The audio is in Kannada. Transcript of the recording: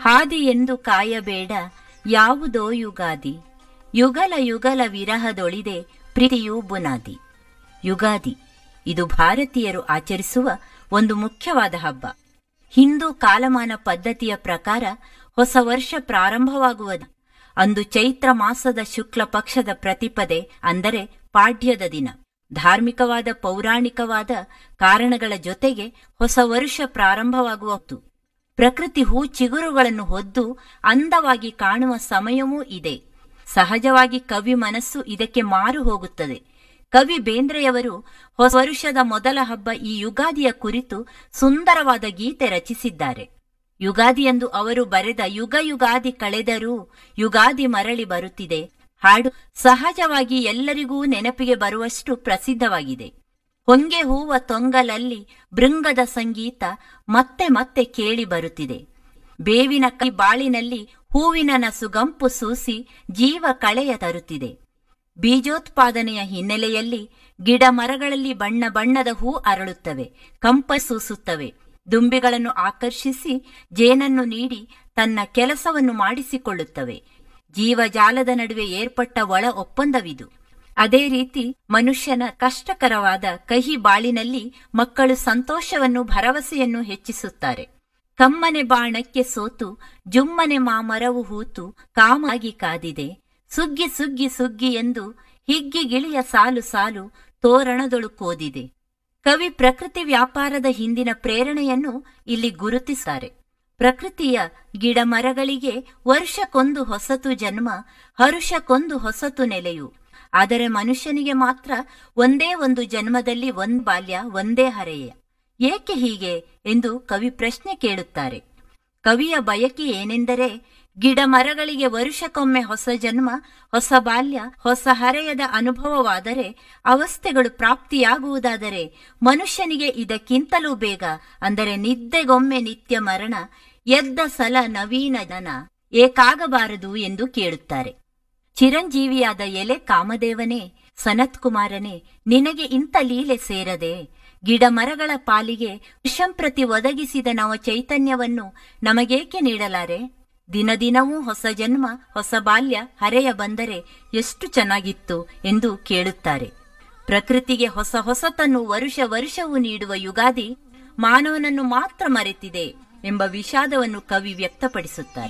ಹಾದಿ ಎಂದು ಕಾಯಬೇಡ ಯಾವುದೋ ಯುಗಾದಿ, ಯುಗಲ ಯುಗಲ ವಿರಹದೊಳಿದೆ ಪ್ರೀತಿಯೂ ಬುನಾದಿ. ಯುಗಾದಿ ಇದು ಭಾರತೀಯರು ಆಚರಿಸುವ ಒಂದು ಮುಖ್ಯವಾದ ಹಬ್ಬ. ಹಿಂದೂ ಕಾಲಮಾನ ಪದ್ಧತಿಯ ಪ್ರಕಾರ ಹೊಸ ವರ್ಷ ಪ್ರಾರಂಭವಾಗುವುದು ಅಂದು ಚೈತ್ರ ಮಾಸದ ಶುಕ್ಲ ಪಕ್ಷದ ಪ್ರತಿಪದೆ, ಅಂದರೆ ಪಾಡ್ಯದ ದಿನ. ಧಾರ್ಮಿಕವಾದ ಪೌರಾಣಿಕವಾದ ಕಾರಣಗಳ ಜೊತೆಗೆ ಹೊಸ ವರುಷ ಪ್ರಾರಂಭವಾಗುವುದು. ಪ್ರಕೃತಿ ಹೂ ಚಿಗುರುಗಳನ್ನು ಹೊದ್ದು ಅಂದವಾಗಿ ಕಾಣುವ ಸಮಯವೂ ಇದೆ. ಸಹಜವಾಗಿ ಕವಿ ಮನಸ್ಸು ಇದಕ್ಕೆ ಮಾರು ಹೋಗುತ್ತದೆ. ಕವಿ ಬೇಂದ್ರೆಯವರು ಹೊಸ ವರುಷದ ಮೊದಲ ಹಬ್ಬ ಈ ಯುಗಾದಿಯ ಕುರಿತು ಸುಂದರವಾದ ಗೀತೆ ರಚಿಸಿದ್ದಾರೆ. ಯುಗಾದಿಯಂದು ಅವರು ಬರೆದ ಯುಗ ಯುಗಾದಿ ಕಳೆದರೂ ಯುಗಾದಿ ಮರಳಿ ಬರುತ್ತಿದೆ ಹಾಡು ಸಹಜವಾಗಿ ಎಲ್ಲರಿಗೂ ನೆನಪಿಗೆ ಬರುವಷ್ಟು ಪ್ರಸಿದ್ಧವಾಗಿದೆ. ಹೊಂಗೆ ಹೂವ ತೊಂಗಲಲ್ಲಿ ಭೃಂಗದ ಸಂಗೀತ ಮತ್ತೆ ಮತ್ತೆ ಕೇಳಿ ಬರುತ್ತಿದೆ. ಬೇವಿನ ಕೈ ಬಾಳಿನಲ್ಲಿ ಹೂವಿನ ನಸುಗಂಪು ಸೂಸಿ ಜೀವ ಕಳೆಯ ತರುತ್ತಿದೆ. ಬೀಜೋತ್ಪಾದನೆಯ ಹಿನ್ನೆಲೆಯಲ್ಲಿ ಗಿಡ ಮರಗಳಲ್ಲಿ ಬಣ್ಣ ಬಣ್ಣದ ಹೂ ಅರಳುತ್ತವೆ, ಕಂಪ ಸೂಸುತ್ತವೆ. ದುಂಬಿಗಳನ್ನು ಆಕರ್ಷಿಸಿ ಜೇನನ್ನು ನೀಡಿ ತನ್ನ ಕೆಲಸವನ್ನು ಮಾಡಿಸಿಕೊಳ್ಳುತ್ತವೆ. ಜೀವಜಾಲದ ನಡುವೆ ಏರ್ಪಟ್ಟ ಒಳ ಒಪ್ಪಂದವಿದು. ಅದೇ ರೀತಿ ಮನುಷ್ಯನ ಕಷ್ಟಕರವಾದ ಕಹಿ ಬಾಳಿನಲ್ಲಿ ಮಕ್ಕಳು ಸಂತೋಷವನ್ನು ಭರವಸೆಯನ್ನು ಹೆಚ್ಚಿಸುತ್ತಾರೆ. ಕಮ್ಮನೆ ಬಾಣಕ್ಕೆ ಸೋತು ಜುಮ್ಮನೆ ಮಾಮರವು ಹೂತು ಕಾಮಾಗಿ ಕಾದಿದೆ, ಸುಗ್ಗಿ ಸುಗ್ಗಿ ಸುಗ್ಗಿ ಎಂದು ಹಿಗ್ಗಿಗಿಳಿಯ ಸಾಲು ಸಾಲು ತೋರಣದೊಳು ಕೋದಿದೆ. ಕವಿ ಪ್ರಕೃತಿ ವ್ಯಾಪಾರದ ಹಿಂದಿನ ಪ್ರೇರಣೆಯನ್ನು ಇಲ್ಲಿ ಗುರುತಿಸುತ್ತಾರೆ. ಪ್ರಕೃತಿಯ ಗಿಡ ಮರಗಳಿಗೆ ವರ್ಷಕ್ಕೊಂದು ಹೊಸತು ಜನ್ಮ, ಹರುಷಕ್ಕೊಂದು ಹೊಸತು ನೆಲೆಯು. ಆದರೆ ಮನುಷ್ಯನಿಗೆ ಮಾತ್ರ ಒಂದೇ ಒಂದು ಜನ್ಮದಲ್ಲಿ ಒಂದ್ ಬಾಲ್ಯ, ಒಂದೇ ಹರೆಯ. ಏಕೆ ಹೀಗೆ ಎಂದು ಕವಿ ಪ್ರಶ್ನೆ ಕೇಳುತ್ತಾರೆ. ಕವಿಯ ಬಯಕೆ ಏನೆಂದರೆ, ಗಿಡ ಮರಗಳಿಗೆ ವರುಷಕ್ಕೊಮ್ಮೆ ಹೊಸ ಜನ್ಮ, ಹೊಸ ಬಾಲ್ಯ, ಹೊಸ ಹರೆಯದ ಅನುಭವವಾದರೆ, ಅವಸ್ಥೆಗಳು ಪ್ರಾಪ್ತಿಯಾಗುವುದಾದರೆ ಮನುಷ್ಯನಿಗೆ ಇದಕ್ಕಿಂತಲೂ ಬೇಗ, ಅಂದರೆ ನಿದ್ದೆಗೊಮ್ಮೆ ನಿತ್ಯ ಮರಣ, ಎದ್ದ ಸಲ ನವೀನ ಜನ ಏಕಾಗಬಾರದು ಎಂದು ಕೇಳುತ್ತಾರೆ. ಚಿರಂಜೀವಿಯಾದ ಎಲೆ ಕಾಮದೇವನೇ, ಸನತ್ ಕುಮಾರನೇ, ನಿನಗೆ ಇಂಥ ಲೀಲೆ ಸೇರದೆ? ಗಿಡ ಮರಗಳ ಪಾಲಿಗೆ ವಿಷಂಪ್ರತಿ ಒದಗಿಸಿದ ನವ ಚೈತನ್ಯವನ್ನು ನಮಗೇಕೆ ನೀಡಲಾರೆ? ದಿನದಿನವೂ ಹೊಸ ಜನ್ಮ, ಹೊಸ ಬಾಲ್ಯ, ಹರೆಯ ಬಂದರೆ ಎಷ್ಟು ಚೆನ್ನಾಗಿತ್ತು ಎಂದು ಕೇಳುತ್ತಾರೆ. ಪ್ರಕೃತಿಗೆ ಹೊಸ ಹೊಸತನ್ನು ವರುಷ ವರುಷವೂ ನೀಡುವ ಯುಗಾದಿ ಮಾನವನನ್ನು ಮಾತ್ರ ಮರೆತಿದೆ ಎಂಬ ವಿಷಾದವನ್ನು ಕವಿ ವ್ಯಕ್ತಪಡಿಸುತ್ತಾರೆ.